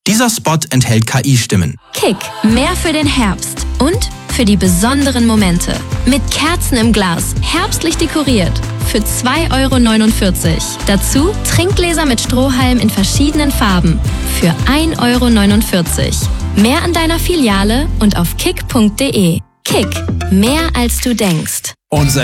Dieser Spot enthält KI-Stimmen. Kick, mehr für den Herbst und für die besonderen Momente. Mit Kerzen im Glas, herbstlich dekoriert. Für 2,49 €. Dazu Trinkgläser mit Strohhalm in verschiedenen Farben. Für 1,49 €. Mehr an deiner Filiale und auf kick.de. Kick, mehr als du denkst. Unser